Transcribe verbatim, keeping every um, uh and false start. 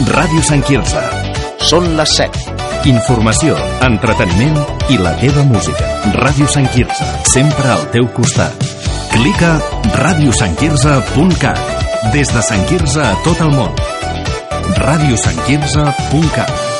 Ràdio Sant Quirze. Són les set. Informació, entreteniment i la teva música. Ràdio Sant Quirze, sempre al teu costat. Clica ràdio sant quirze punt cat. Des de Sant Quirze a tot el món. ràdio sant quirze punt cat.